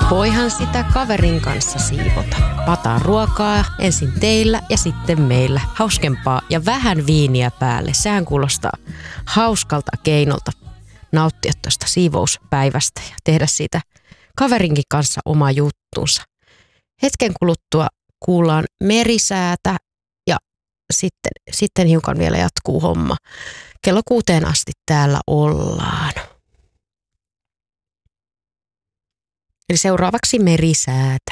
Voihan sitä kaverin kanssa siivota. Pataa ruokaa ensin teillä ja sitten meillä. Hauskempaa ja vähän viiniä päälle. Sehän kuulostaa hauskalta keinolta nauttia tuosta siivouspäivästä ja tehdä siitä kaverinkin kanssa oma juttunsa. Hetken kuluttua kuullaan merisäätä ja sitten hiukan vielä jatkuu homma. Kello 6 asti täällä ollaan. Eli seuraavaksi merisäätä.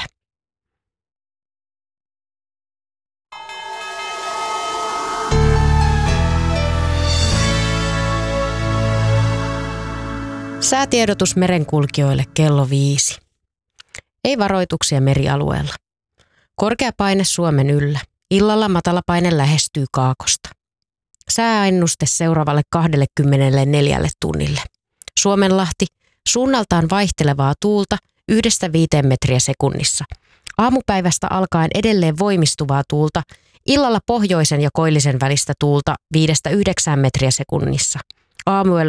Säätiedotus merenkulkijoille kello 5. Ei varoituksia merialueella. Korkea paine Suomen yllä. Illalla matala paine lähestyy Kaakosta. Sääennuste seuraavalle 24 tunnille. Suomenlahti, suunnaltaan vaihtelevaa tuulta 1-5 metriä sekunnissa. Aamupäivästä alkaen edelleen voimistuvaa tuulta, illalla pohjoisen ja koillisen välistä tuulta 5-9 metriä sekunnissa. Aamuyöllä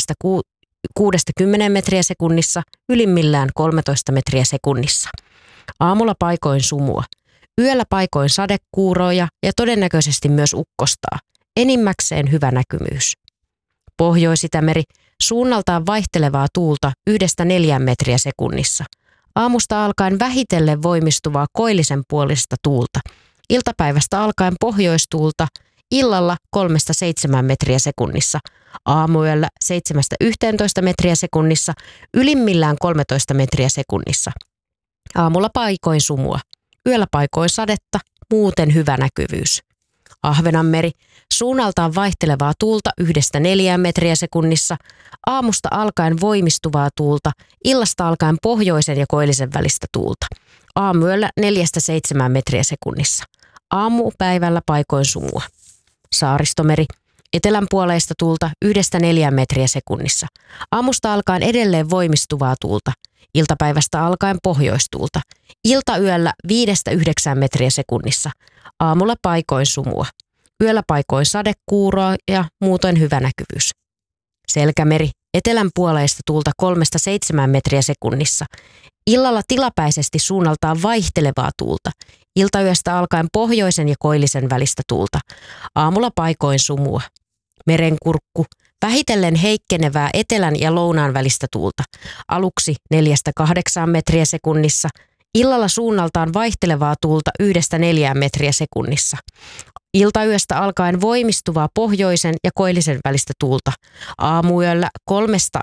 6-10 metriä sekunnissa, ylimmillään 13 metriä sekunnissa. Aamulla paikoin sumua. Yöllä paikoin sadekuuroja ja todennäköisesti myös ukkostaa. Enimmäkseen hyvä näkymyys. Pohjois-Itämeri, suunnaltaan vaihtelevaa tuulta 1-4 metriä sekunnissa. Aamusta alkaen vähitellen voimistuvaa koillisen puolista tuulta. Iltapäivästä alkaen pohjoistuulta, illalla 3-7 metriä sekunnissa. Aamuyöllä 7-11 metriä sekunnissa, ylimmillään 13 metriä sekunnissa. Aamulla paikoin sumua. Yöllä paikoin sadetta, muuten hyvä näkyvyys. Ahvenanmeri, suunnaltaan vaihtelevaa tuulta 1-4 metriä sekunnissa, aamusta alkaen voimistuvaa tuulta, illasta alkaen pohjoisen ja koillisen välistä tuulta. Aamuyöllä 4-7 metriä sekunnissa. Aamupäivällä paikoin sumua. Saaristomeri, etelänpuoleista tuulta 1-4 metriä sekunnissa. Aamusta alkaen edelleen voimistuvaa tuulta. Iltapäivästä alkaen pohjoistuulta. Iltayöllä 5-9 metriä sekunnissa. Aamulla paikoin sumua. Yöllä paikoin sadekuuroa ja muutoin hyvä näkyvyys. Selkämeri, etelänpuoleista tuulta 3-7 metriä sekunnissa. Illalla tilapäisesti suunnaltaan vaihtelevaa tuulta. Iltayöstä alkaen pohjoisen ja koillisen välistä tuulta. Aamulla paikoin sumua. Merenkurkku, vähitellen heikkenevää etelän ja lounaan välistä tuulta. Aluksi 4-8 metriä sekunnissa. Illalla suunnaltaan vaihtelevaa tuulta 1-4 metriä sekunnissa. Iltayöstä alkaen voimistuvaa pohjoisen ja koillisen välistä tuulta. Aamuyöllä 3-7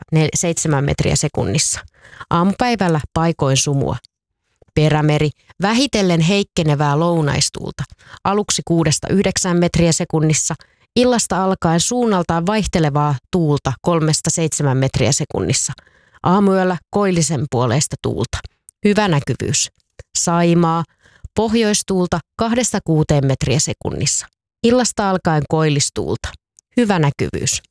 metriä sekunnissa. Aamupäivällä paikoin sumua. Perämeri, vähitellen heikkenevää lounaistuulta. Aluksi 6-9 metriä sekunnissa. Illasta alkaen suunnaltaan vaihtelevaa tuulta 3-7 metriä sekunnissa. Aamuyöllä koillisen puoleista tuulta. Hyvä näkyvyys. Saimaa, pohjoistuulta 2-6 metriä sekunnissa. Illasta alkaen koillistuulta. Hyvä näkyvyys.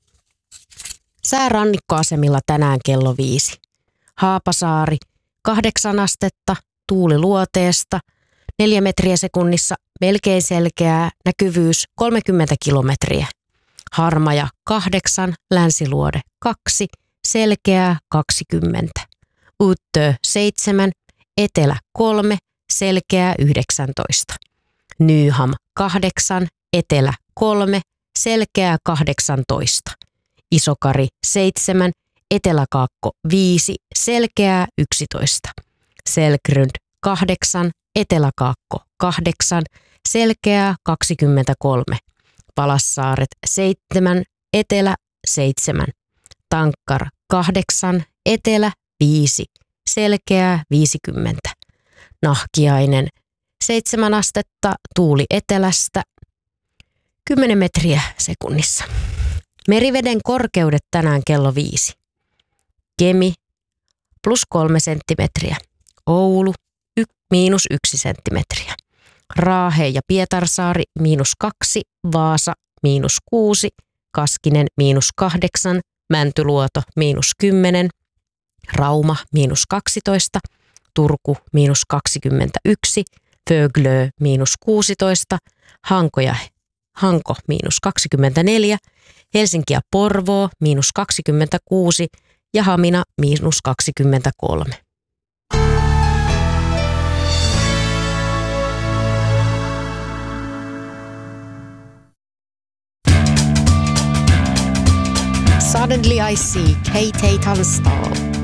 Sää rannikkoasemilla tänään kello 5. Haapasaari, 8 astetta, tuuli luoteesta, 4 metriä sekunnissa, melkein selkeää, näkyvyys 30 kilometriä. Harmaja 8, Länsiluode 2, selkeää 20. Uttö 7, Etelä 3, selkeää 19. Nyham 8, Etelä 3, selkeää 18. Isokari 7, Eteläkaakko 5, selkeää 11. Selkrund 8, Eteläkaakko 8, selkeää 23. Palassaaret 7, Etelä 7. Tankkar 8, Etelä 5, selkeää 50. Nahkiainen 7 astetta, tuuli etelästä 10 metriä sekunnissa. Meriveden korkeudet tänään kello 5. Kemi +3 senttimetriä. Oulu -1 senttimetriä. Raahe ja Pietarsaari -2, Vaasa -6, Kaskinen -8, Mäntyluoto -10, Rauma -12, Turku -21, Föglö -16, Hanko -24, Helsinki ja Porvoo -26 ja Hamina -23. Suddenly I See, Kate Tunstall.